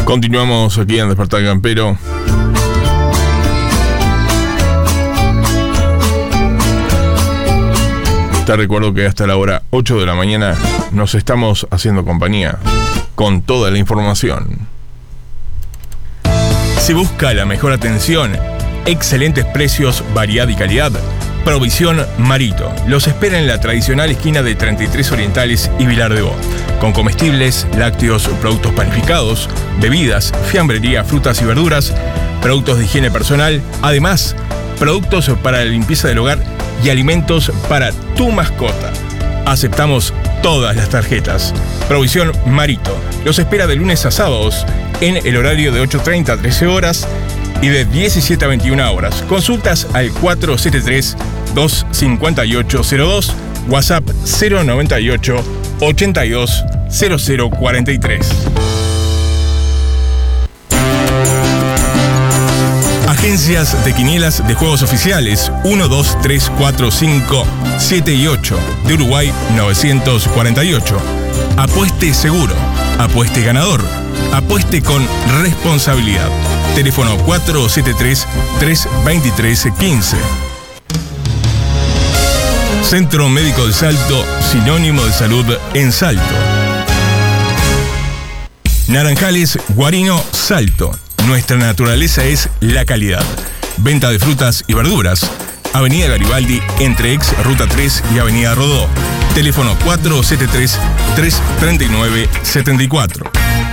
Continuamos aquí en Despertar Campero. Te recuerdo que hasta la hora 8 de la mañana nos estamos haciendo compañía con toda la información. Si busca la mejor atención, excelentes precios, variedad y calidad, Provisión Marito los espera en la tradicional esquina de 33 Orientales y Vilar de Bo, con comestibles, lácteos, productos panificados, bebidas, fiambrería, frutas y verduras, productos de higiene personal, además, productos para la limpieza del hogar y alimentos para tu mascota. Aceptamos todas las tarjetas. Provisión Marito los espera de lunes a sábados en el horario de 8:30 a 13 horas y de 17 a 21 horas. Consultas al 473-25802, WhatsApp 098-820043. Agencias de quinielas de juegos oficiales 1, 2, 3, 4, 5, 7 y 8 de Uruguay 948. Apueste seguro, apueste ganador, apueste con responsabilidad. Teléfono 473-323-15. Centro Médico de Salto, sinónimo de salud en Salto. Naranjales Guarino Salto. Nuestra naturaleza es la calidad. Venta de frutas y verduras. Avenida Garibaldi, entre ex Ruta 3 y Avenida Rodó. Teléfono 473-339-74.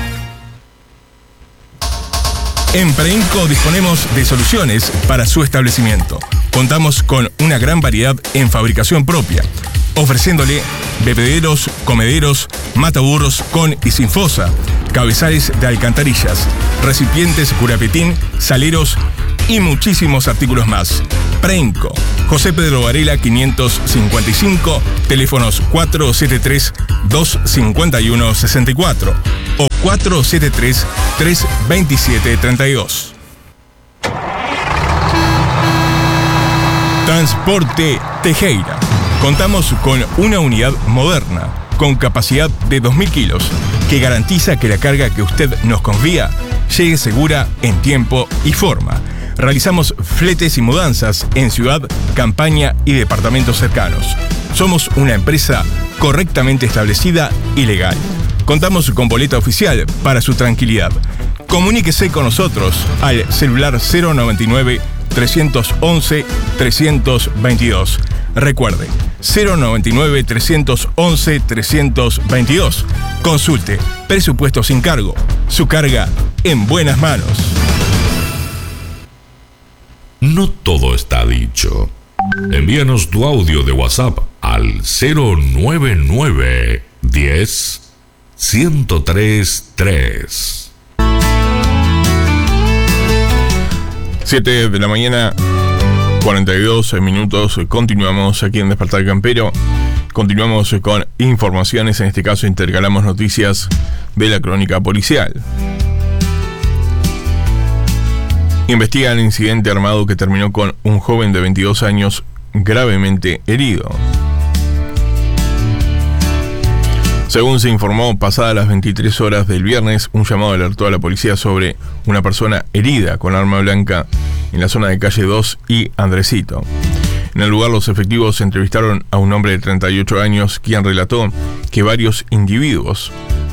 En Preinco disponemos de soluciones para su establecimiento. Contamos con una gran variedad en fabricación propia, ofreciéndole bebederos, comederos, mataburros con y sin fosa, cabezales de alcantarillas, recipientes curapetín, saleros y muchísimos artículos más. Preinco, José Pedro Varela 555, teléfonos 473-251-64 o 473-327-32. Transporte Tejera. Contamos con una unidad moderna, con capacidad de 2.000 kilos, que garantiza que la carga que usted nos confía llegue segura en tiempo y forma. Realizamos fletes y mudanzas en ciudad, campaña y departamentos cercanos. Somos una empresa correctamente establecida y legal. Contamos con boleta oficial para su tranquilidad. Comuníquese con nosotros al celular 099-311-322. Recuerde, 099-311-322. Consulte, presupuesto sin cargo. Su carga en buenas manos. No todo está dicho. Envíanos tu audio de WhatsApp al 099 10 1033. 7 de la mañana, 42 minutos. Continuamos aquí en Despertar Campero. Continuamos con informaciones. En este caso intercalamos noticias de la crónica policial. Investigan el incidente armado que terminó con un joven de 22 años gravemente herido. Según se informó, pasadas las 23 horas del viernes, un llamado alertó a la policía sobre una persona herida con arma blanca en la zona de calle 2 y Andresito. En el lugar, los efectivos entrevistaron a un hombre de 38 años, quien relató que varios individuos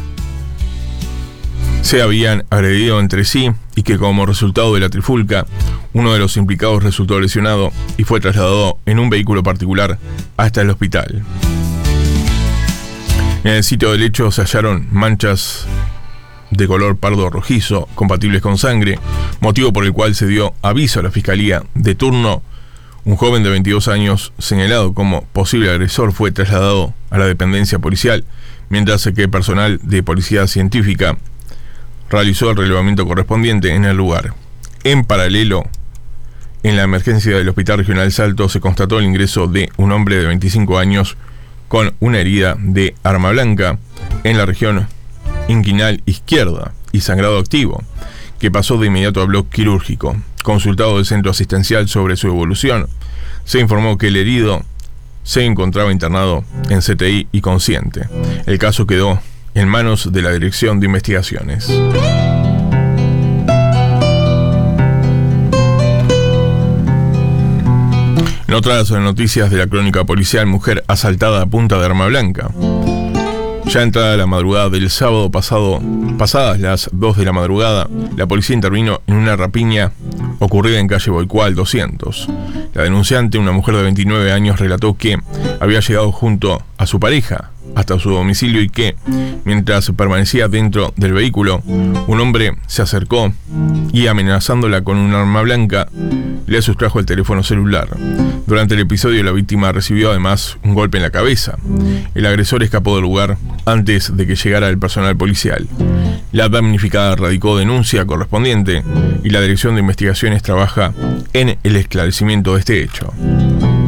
se habían agredido entre sí y que como resultado de la trifulca, uno de los implicados resultó lesionado y fue trasladado en un vehículo particular hasta el hospital. En el sitio del hecho se hallaron manchas de color pardo rojizo compatibles con sangre, motivo por el cual se dio aviso a la fiscalía de turno. Un joven de 22 años señalado como posible agresor fue trasladado a la dependencia policial, mientras que personal de policía científica realizó el relevamiento correspondiente en el lugar. En paralelo, en la emergencia del Hospital Regional Salto se constató el ingreso de un hombre de 25 años con una herida de arma blanca en la región inguinal izquierda y sangrado activo, que pasó de inmediato a bloque quirúrgico. Consultado del centro asistencial sobre su evolución, se informó que el herido se encontraba internado en CTI y consciente. El caso quedó en manos de la Dirección de Investigaciones. En otras noticias de la crónica policial, mujer asaltada a punta de arma blanca. Ya entrada la madrugada del sábado pasado, pasadas las 2 de la madrugada, la policía intervino en una rapiña ocurrida en calle Boicual 200. La denunciante, una mujer de 29 años, relató que había llegado junto a su pareja hasta su domicilio y que, mientras permanecía dentro del vehículo, un hombre se acercó y, amenazándola con un arma blanca, le sustrajo el teléfono celular. Durante el episodio, la víctima recibió además un golpe en la cabeza. El agresor escapó del lugar antes de que llegara el personal policial. La damnificada radicó denuncia correspondiente y la Dirección de Investigaciones trabaja en el esclarecimiento de este hecho.